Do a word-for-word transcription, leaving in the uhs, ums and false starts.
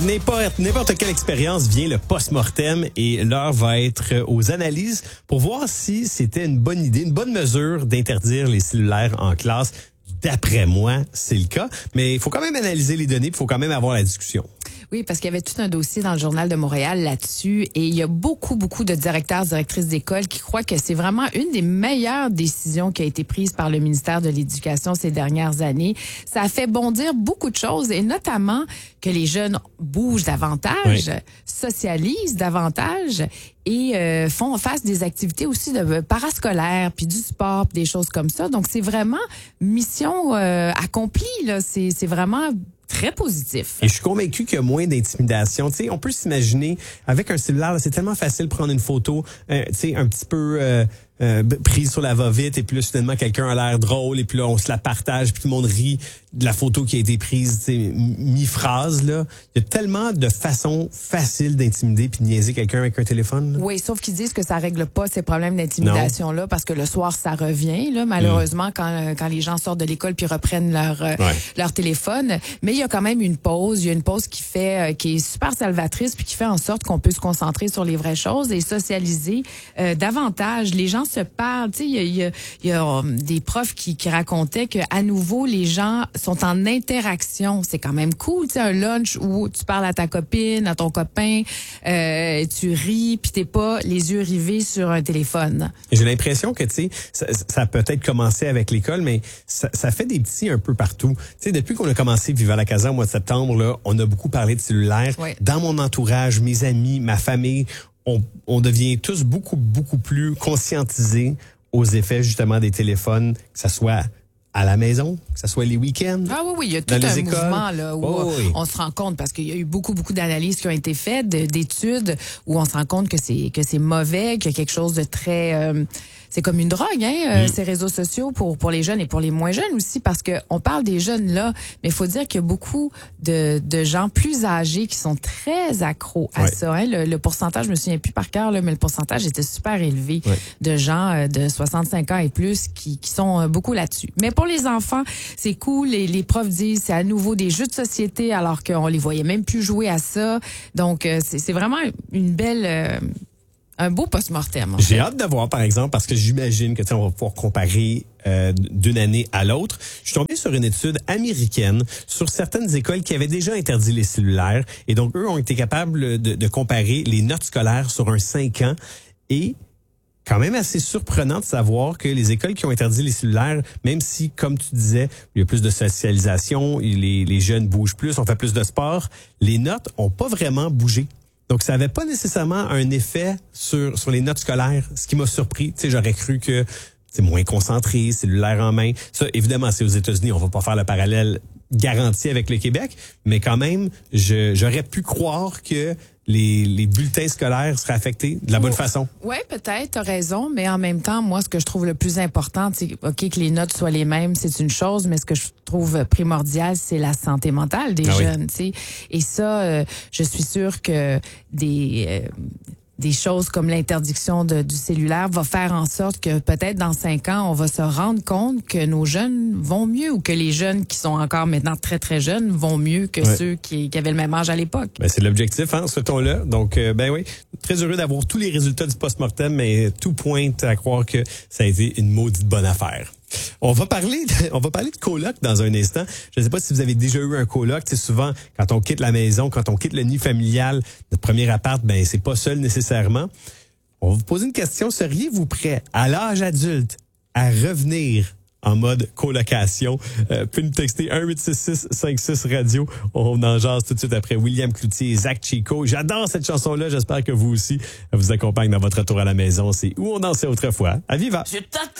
N'importe, n'importe quelle expérience vient le post-mortem et l'heure va être aux analyses pour voir si c'était une bonne idée, une bonne mesure d'interdire les cellulaires en classe. D'après moi, c'est le cas, mais il faut quand même analyser les données, il faut quand même avoir la discussion. Oui, parce qu'il y avait tout un dossier dans le Journal de Montréal là-dessus et il y a beaucoup, beaucoup de directeurs, directrices d'école qui croient que c'est vraiment une des meilleures décisions qui a été prise par le ministère de l'Éducation ces dernières années. Ça a fait bondir beaucoup de choses et notamment que les jeunes bougent davantage, oui. socialisent davantage et euh, font face des activités aussi de parascolaires, puis du sport, puis des choses comme ça. Donc, c'est vraiment mission euh, accomplie, là. C'est, c'est vraiment très positif. Et je suis convaincu qu'il y a moins d'intimidation. Tu sais, on peut s'imaginer, avec un cellulaire, là, c'est tellement facile de prendre une photo, euh, tu sais, un petit peu euh, euh, prise sur la va-vite, et puis là, soudainement, quelqu'un a l'air drôle, et puis là, on se la partage, puis tout le monde rit de la photo qui a été prise, tu sais, mi-phrase, là. Il y a tellement de façons faciles d'intimider puis de niaiser quelqu'un avec un téléphone, là. Oui, sauf qu'ils disent que ça règle pas ces problèmes d'intimidation-là, parce que le soir, ça revient, là, malheureusement, mmh. quand, quand les gens sortent de l'école puis reprennent leur, euh, ouais. leur téléphone. Mais il y a quand même une pause. Il y a une pause qui fait, euh, qui est super salvatrice puis qui fait en sorte qu'on peut se concentrer sur les vraies choses et socialiser euh, davantage. Les gens se parlent. Tu sais, il y a, il y a, il y a um, des profs qui, qui racontaient que à nouveau, les gens sont en interaction. C'est quand même cool, tu sais, un lunch où tu parles à ta copine, à ton copain, euh, tu ris, puis t'es pas les yeux rivés sur un téléphone. J'ai l'impression que, tu sais, ça, ça a peut-être commencé avec l'école, mais ça, ça fait des petits un peu partout. Tu sais, depuis qu'on a commencé Viva la Casa au mois de septembre, là, on a beaucoup parlé de cellulaire. Oui. Dans mon entourage, mes amis, ma famille, on, on devient tous beaucoup, beaucoup plus conscientisés aux effets, justement, des téléphones, que ça soit à la maison, que ce soit les week-ends. Ah oui, oui, il y a tout un écoles. mouvement là où oh, oui. on se rend compte, parce qu'il y a eu beaucoup, beaucoup d'analyses qui ont été faites, d'études, où on se rend compte que c'est que c'est mauvais, qu'il y a quelque chose de très... Euh, c'est comme une drogue, hein, euh, mm. ces réseaux sociaux pour pour les jeunes et pour les moins jeunes aussi, parce que on parle des jeunes là, mais il faut dire qu'il y a beaucoup de de gens plus âgés qui sont très accros à ouais. ça. Hein. Le, le pourcentage, je me souviens plus par cœur là, mais le pourcentage était super élevé ouais. de gens euh, de soixante-cinq ans et plus qui qui sont euh, beaucoup là-dessus. Mais pour les enfants, c'est cool. Les, les profs disent c'est à nouveau des jeux de société alors qu'on les voyait même plus jouer à ça. Donc euh, c'est c'est vraiment une belle euh, un beau post-mortem. J'ai hâte de voir, par exemple, parce que j'imagine que on va pouvoir comparer euh, d'une année à l'autre. Je suis tombé sur une étude américaine sur certaines écoles qui avaient déjà interdit les cellulaires. Et donc, eux ont été capables de, de comparer les notes scolaires sur un cinq ans. Et quand même assez surprenant de savoir que les écoles qui ont interdit les cellulaires, même si, comme tu disais, il y a plus de socialisation, les, les jeunes bougent plus, on fait plus de sport, les notes ont pas vraiment bougé. Donc, ça avait pas nécessairement un effet sur sur les notes scolaires, ce qui m'a surpris. Tu sais, j'aurais cru que c'est moins concentré, cellulaire en main. Ça, évidemment, c'est aux États-Unis. On va pas faire le parallèle garanti avec le Québec, mais quand même, je, j'aurais pu croire que les, les bulletins scolaires seraient affectés de la bonne façon. Oui, peut-être, t'as raison, mais en même temps, moi, ce que je trouve le plus important, c'est OK, que les notes soient les mêmes, c'est une chose, mais ce que je trouve primordial, c'est la santé mentale des ah jeunes, tu sais. Et ça, euh, je suis sûre que des... Euh, des choses comme l'interdiction de, du cellulaire va faire en sorte que peut-être dans cinq ans, on va se rendre compte que nos jeunes vont mieux, ou que les jeunes qui sont encore maintenant très, très jeunes vont mieux que ouais. ceux qui, qui avaient le même âge à l'époque. Ben, c'est l'objectif, hein, souhaitons-le. Donc, euh, ben oui, très heureux d'avoir tous les résultats du post-mortem, mais tout pointe à croire que ça a été une maudite bonne affaire. On va parler de, on va parler de coloc dans un instant. Je ne sais pas si vous avez déjà eu un coloc. C'est souvent quand on quitte la maison, quand on quitte le nid familial, notre premier appart, ben c'est pas seul nécessairement. On va vous poser une question. Seriez-vous prêt à l'âge adulte à revenir en mode colocation? Euh, puis nous texter un huit six six cinq six radio. On en jase tout de suite après William Cloutier et Zach Chico. J'adore cette chanson-là. J'espère que vous aussi, elle vous accompagne dans votre retour à la maison. C'est Où on dansait autrefois. À Viva!